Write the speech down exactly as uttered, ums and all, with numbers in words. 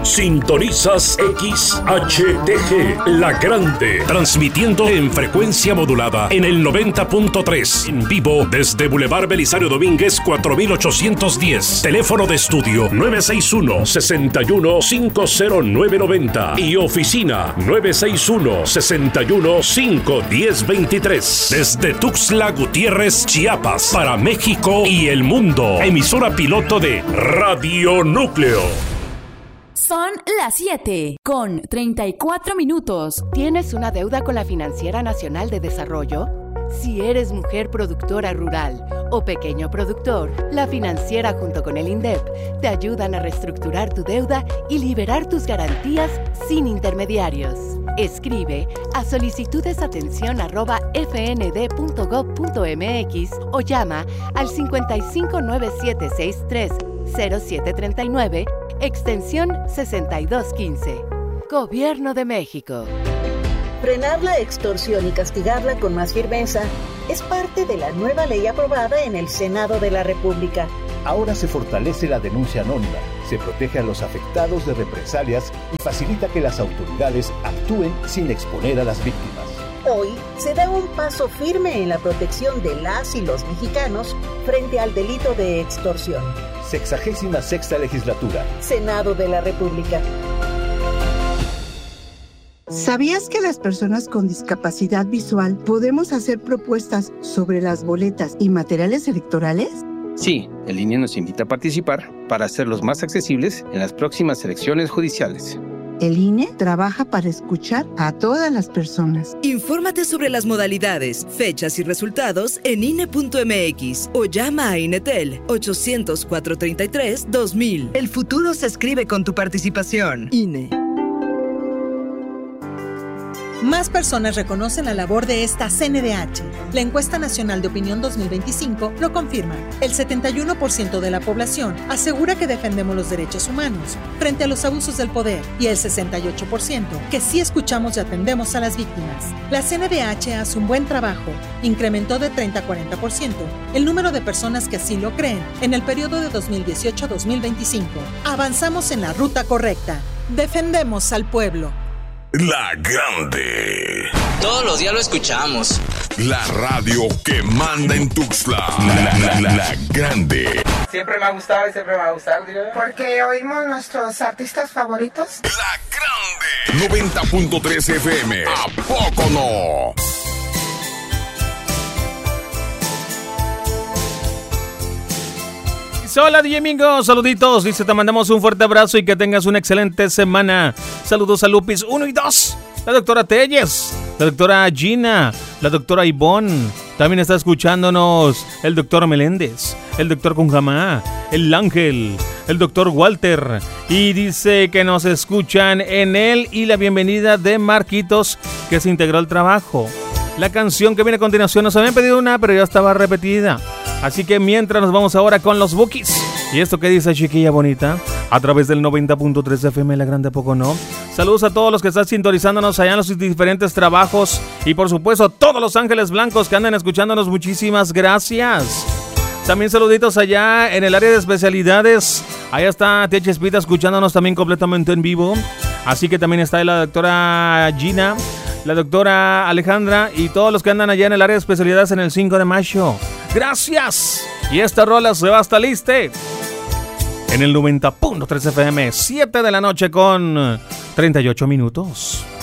Sintonizas X H T G, La Grande, transmitiendo en frecuencia modulada en el noventa punto tres, en vivo desde Boulevard Belisario Domínguez cuatro mil ochocientos diez. Teléfono de estudio nueve seis uno, seis uno, cinco cero nueve nueve cero y oficina nueve seis uno, seis uno, cinco uno cero dos tres. Desde Tuxtla Gutiérrez, Chiapas, para México y el mundo. Emisora piloto de Radio Núcleo. Son las siete con treinta y cuatro minutos. ¿Tienes una deuda con la Financiera Nacional de Desarrollo? Si eres mujer productora rural o pequeño productor, la Financiera junto con el INDEP te ayudan a reestructurar tu deuda y liberar tus garantías sin intermediarios. Escribe a solicitudesatención arroba f n d punto gov punto m x o llama al cincuenta y cinco nueve siete seis tres cero siete tres nueve, extensión sesenta y dos quince. Gobierno de México. Frenar la extorsión y castigarla con más firmeza es parte de la nueva ley aprobada en el Senado de la República. Ahora se fortalece la denuncia anónima, se protege a los afectados de represalias y facilita que las autoridades actúen sin exponer a las víctimas. Hoy se da un paso firme en la protección de las y los mexicanos frente al delito de extorsión. Sexagésima sexta legislatura. Senado de la República. ¿Sabías que las personas con discapacidad visual podemos hacer propuestas sobre las boletas y materiales electorales? Sí, el I N E nos invita a participar para hacerlos más accesibles en las próximas elecciones judiciales. El I N E trabaja para escuchar a todas las personas. Infórmate sobre las modalidades, fechas y resultados en I N E punto m x o llama a INETEL ochocientos, cuatrocientos treinta y tres, dos mil. El futuro se escribe con tu participación. I N E. Más personas reconocen la labor de esta C N D H. La Encuesta Nacional de Opinión dos mil veinticinco lo confirma. El setenta y uno por ciento de la población asegura que defendemos los derechos humanos frente a los abusos del poder y el sesenta y ocho por ciento que sí escuchamos y atendemos a las víctimas. La C N D H hace un buen trabajo. Incrementó de treinta a cuarenta por ciento el número de personas que así lo creen en el periodo de dos mil dieciocho a dos mil veinticinco. Avanzamos en la ruta correcta. Defendemos al pueblo. La Grande. Todos los días lo escuchamos. La radio que manda en Tuxtla. La, la, la, la Grande. Siempre me ha gustado y siempre me va a gustar, digo. Porque oímos nuestros artistas favoritos. La Grande. noventa punto tres F M. ¿A poco no? Hola D J Mingo, saluditos, dice te mandamos un fuerte abrazo y que tengas una excelente semana. Saludos a Lupis uno y dos, la doctora Telles, la doctora Gina, la doctora Ivonne, también está escuchándonos el doctor Meléndez, el doctor Kunjamá, el Ángel, el doctor Walter, y dice que nos escuchan en él y la bienvenida de Marquitos que se integró al trabajo. La canción que viene a continuación nos habían pedido una pero ya estaba repetida. Así que mientras nos vamos ahora con los Bookies. ¿Y esto qué dice, chiquilla bonita? A través del noventa punto tres F M, La Grande, ¿a poco no? Saludos a todos los que están sintonizándonos allá en los diferentes trabajos. Y por supuesto a todos los ángeles blancos que andan escuchándonos. Muchísimas gracias. También saluditos allá en el área de especialidades. Allá está Tía Chespita escuchándonos también completamente en vivo. Así que también está ahí la doctora Gina, la doctora Alejandra y todos los que andan allá en el área de especialidades en el cinco de mayo. ¡Gracias! Y esta rola se va hasta liste en el noventa punto tres F M, siete de la noche con treinta y ocho minutos.